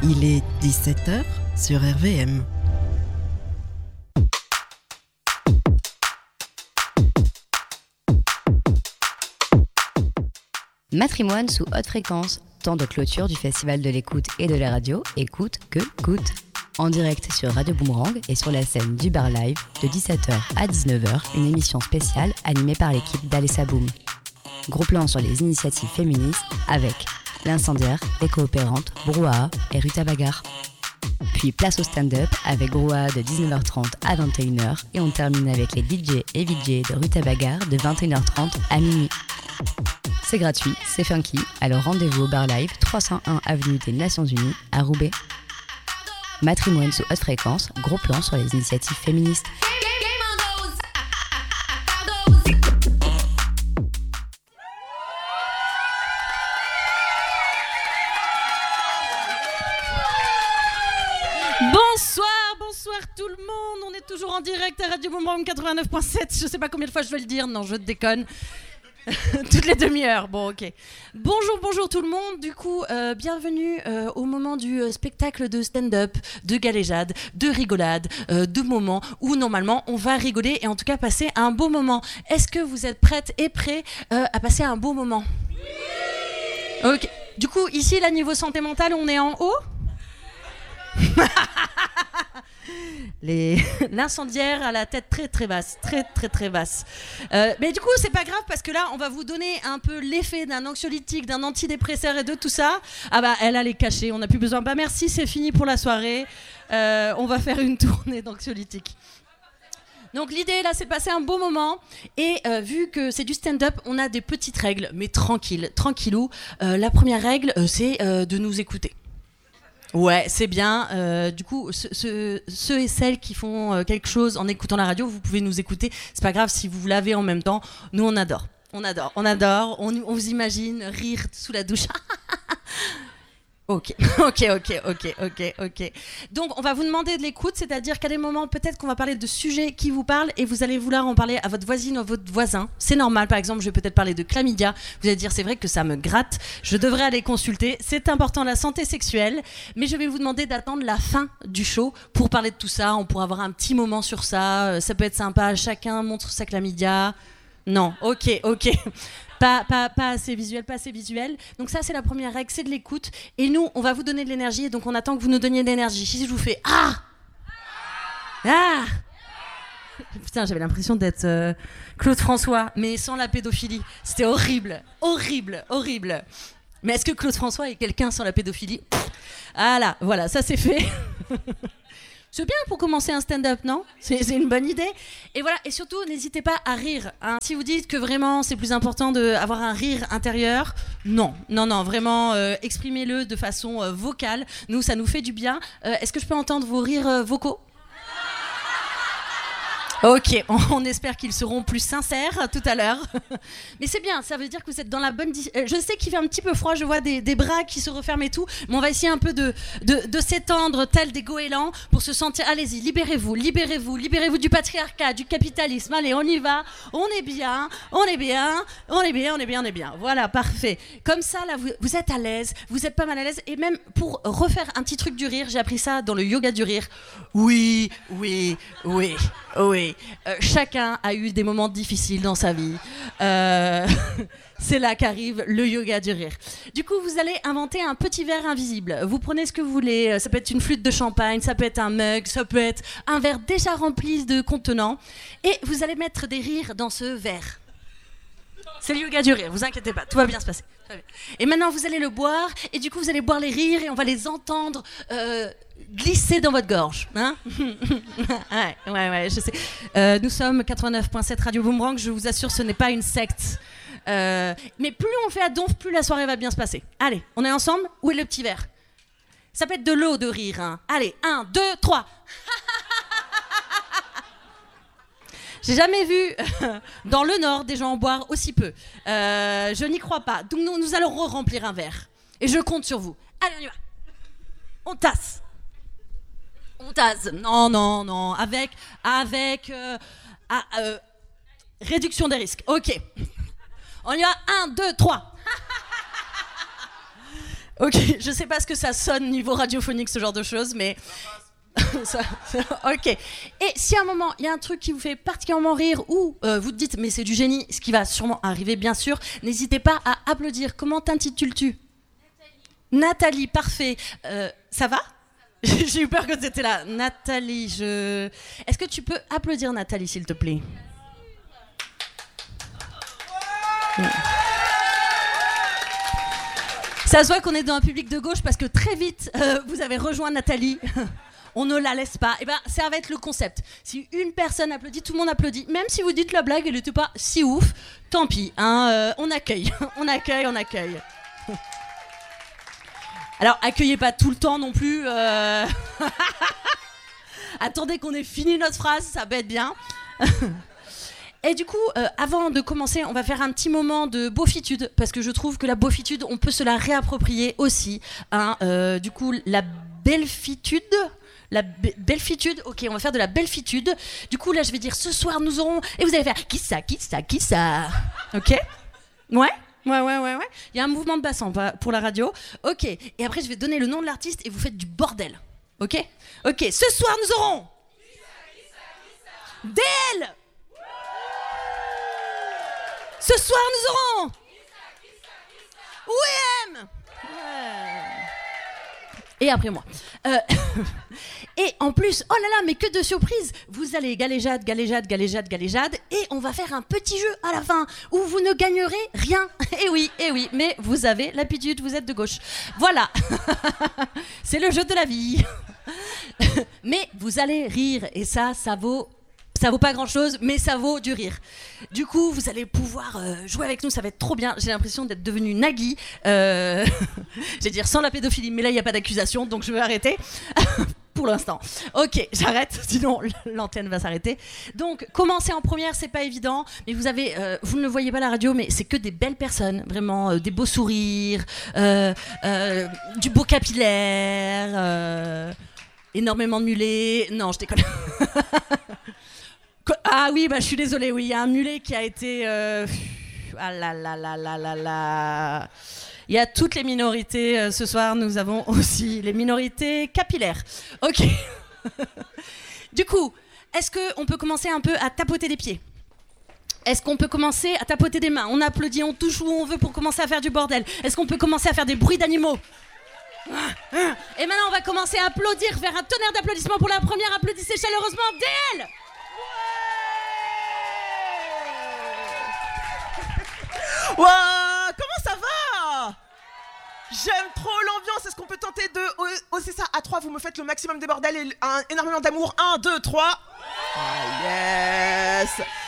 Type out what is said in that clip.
Il est 17h sur RVM. Matrimoine sous haute fréquence, temps de clôture du Festival de l'écoute et de la radio, écoute que coûte. En direct sur Radio Boomerang et sur la scène du Bar Live, de 17h à 19h, une émission spéciale animée par l'équipe d'Alessa Boom. Gros plan sur les initiatives féministes avec l'Incendiaire, les Coopérantes, Brouhaha et Ruta Bagarre. Puis place au stand-up avec Brouhaha de 19h30 à 21h et on termine avec les DJ et VJ de Ruta Bagarre de 21h30 à minuit. C'est gratuit, c'est funky, alors rendez-vous au Bar Live 301 avenue des Nations Unies à Roubaix. Matrimoine sous haute fréquence, gros plan sur les initiatives féministes. Bonsoir tout le monde, on est toujours en direct à Radio Boomerang 89.7, je sais pas combien de fois je vais le dire, non je déconne. Toutes les demi-heures, bon ok. Bonjour tout le monde, du coup bienvenue au moment du spectacle de stand-up, de galéjade, de rigolade, de moments où normalement on va rigoler et en tout cas passer un beau moment. Est-ce que vous êtes prêtes et prêts à passer un beau moment ? Ok, du coup ici là niveau santé mentale on est en haut ? L'incendiaire à la tête très basse, très basse. Mais du coup c'est pas grave parce que là on va vous donner un peu l'effet d'un anxiolytique, d'un antidépresseur et de tout ça. Ah bah elle a les cachets, on n'a plus besoin. Bah merci, c'est fini pour la soirée. On va faire une tournée d'anxiolytique. Donc l'idée là c'est de passer un beau moment et vu que c'est du stand-up on a des petites règles mais tranquillou. La première règle c'est de nous écouter. Ouais, c'est bien. Du coup, ceux et celles qui font quelque chose en écoutant la radio, vous pouvez nous écouter. C'est pas grave si vous vous lavez en même temps. Nous, on adore. On vous imagine rire sous la douche. Ok. Donc, on va vous demander de l'écoute, c'est-à-dire qu'à des moments, peut-être qu'on va parler de sujets qui vous parlent et vous allez vouloir en parler à votre voisine ou à votre voisin. C'est normal, par exemple, je vais peut-être parler de chlamydia. Vous allez dire, c'est vrai que ça me gratte, je devrais aller consulter. C'est important, la santé sexuelle. Mais je vais vous demander d'attendre la fin du show pour parler de tout ça. On pourra avoir un petit moment sur ça. Ça peut être sympa, chacun montre sa chlamydia. Non, ok. Pas assez visuel. Donc ça, c'est la première règle, c'est de l'écoute. Et nous, on va vous donner de l'énergie. Et donc, on attend que vous nous donniez de l'énergie. Si je vous fais « Ah !» Putain, j'avais l'impression d'être Claude François, mais sans la pédophilie. C'était horrible. Mais est-ce que Claude François est quelqu'un sans la pédophilie ? Voilà, ça c'est fait. C'est bien pour commencer un stand-up, non ? C'est une bonne idée. Et voilà, et surtout, n'hésitez pas à rire. Hein. Si vous dites que vraiment, c'est plus important d'avoir un rire intérieur, non, vraiment, exprimez-le de façon vocale. Nous, ça nous fait du bien. Est-ce que je peux entendre vos rires vocaux ? Ok, on espère qu'ils seront plus sincères tout à l'heure. Mais c'est bien, ça veut dire que vous êtes dans la bonne... Je sais qu'il fait un petit peu froid, je vois des bras qui se referment et tout, mais on va essayer un peu de s'étendre tel des goélands pour se sentir... Allez-y, libérez-vous du patriarcat, du capitalisme. Allez, on y va, on est bien. Voilà, parfait. Comme ça, là, vous êtes à l'aise, vous êtes pas mal à l'aise. Et même pour refaire un petit truc du rire, j'ai appris ça dans le yoga du rire. Oui. Chacun a eu des moments difficiles dans sa vie. C'est là qu'arrive le yoga du rire. Du coup, vous allez inventer un petit verre invisible. Vous prenez ce que vous voulez. Ça peut être une flûte de champagne, ça peut être un mug, ça peut être un verre déjà rempli de contenants. Et vous allez mettre des rires dans ce verre. C'est le yoga du rire, vous inquiétez pas, tout va bien se passer. Et maintenant, vous allez le boire, et du coup, vous allez boire les rires, et on va les entendre glisser dans votre gorge. Hein. Ouais, je sais. Nous sommes 89.7 Radio Boomerang, je vous assure, ce n'est pas une secte. Mais plus on fait à donf, plus la soirée va bien se passer. Allez, on est ensemble ? Où est le petit verre ? Ça peut être de l'eau de rire. Hein. Allez, 1, 2, 3. J'ai jamais vu dans le Nord des gens en boire aussi peu. Je n'y crois pas. Donc nous allons remplir un verre. Et je compte sur vous. Allez, on y va. On tasse. Non. Avec réduction des risques. Ok. On y va. 1, 2, 3. Ok, je sais pas ce que ça sonne niveau radiophonique, ce genre de choses, mais... Ok. Et si à un moment, il y a un truc qui vous fait particulièrement rire ou vous te dites, mais c'est du génie, ce qui va sûrement arriver, bien sûr, n'hésitez pas à applaudir. Comment t'intitules-tu ? Nathalie, parfait. Ça va ? J'ai eu peur que c'était là. Nathalie, Est-ce que tu peux applaudir Nathalie, s'il te plaît ? Ça se voit qu'on est dans un public de gauche parce que très vite, vous avez rejoint Nathalie. On ne la laisse pas. Et ben, ça va être le concept. Si une personne applaudit, tout le monde applaudit. Même si vous dites la blague, elle n'était pas si ouf, tant pis. Hein, on accueille. On accueille. Alors, accueillez pas tout le temps non plus. Attendez qu'on ait fini notre phrase, ça va être bien. Et du coup, avant de commencer, on va faire un petit moment de beaufitude, parce que je trouve que la beaufitude, on peut se la réapproprier aussi. Hein, du coup, la belfitude... belfitude, ok, on va faire de la belfitude. Du coup, là, je vais dire ce soir nous aurons... Et vous allez faire qui ça. Ok ? Ouais. Il y a un mouvement de bassin pour la radio. Ok. Et après, je vais donner le nom de l'artiste et vous faites du bordel. Ok ? Ok. Ce soir nous aurons... DL. Ce soir nous aurons... OEM. Et après moi. Et en plus, oh là là, mais que de surprises. Vous allez galéjade, et on va faire un petit jeu à la fin où vous ne gagnerez rien. Eh oui, mais vous avez l'aptitude, vous êtes de gauche. Voilà. C'est le jeu de la vie. Mais vous allez rire, et ça vaut pas grand-chose, mais ça vaut du rire. Du coup, vous allez pouvoir jouer avec nous, ça va être trop bien. J'ai l'impression d'être devenue Nagui. Je vais dire sans la pédophilie, mais là, il n'y a pas d'accusation, donc je vais arrêter. Pour l'instant. Ok, j'arrête, sinon l'antenne va s'arrêter. Donc, commencer en première, c'est pas évident, mais vous ne le voyez pas à la radio, mais c'est que des belles personnes, vraiment, des beaux sourires, du beau capillaire, énormément de mulets. Non, je déconne. Ah oui, je suis désolée, oui, il y a un mulet qui a été... Ah là là là là là là... Il y a toutes les minorités. Ce soir, nous avons aussi les minorités capillaires. Ok. Du coup, est-ce qu'on peut commencer un peu à tapoter des pieds ? Est-ce qu'on peut commencer à tapoter des mains ? On applaudit, on touche où on veut pour commencer à faire du bordel. Est-ce qu'on peut commencer à faire des bruits d'animaux ? Et maintenant, on va commencer à applaudir, faire un tonnerre d'applaudissements pour la première. Applaudissez chaleureusement DL. Wow, comment ça va ? J'aime trop l'ambiance. Est-ce qu'on peut tenter de hausser ça à 3 ? Vous me faites le maximum des bordels et énormément d'amour. 1, 2, 3. Ah yes.